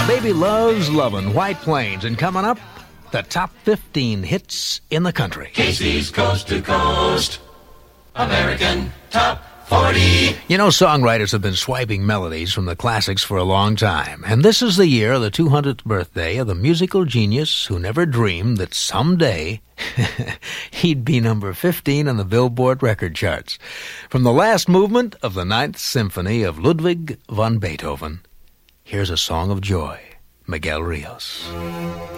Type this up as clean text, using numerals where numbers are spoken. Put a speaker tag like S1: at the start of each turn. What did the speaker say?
S1: Baby loves lovin' White Plains, and coming up, the top 15 hits in the country.
S2: Casey's Coast to Coast, American Top 40.
S1: You know, songwriters have been swiping melodies from the classics for a long time, and this is the year of the 200th birthday of the musical genius who never dreamed that someday he'd be number 15 on the Billboard record charts. From the last movement of the Ninth Symphony of Ludwig van Beethoven, here's a song of joy, Miguel Rios.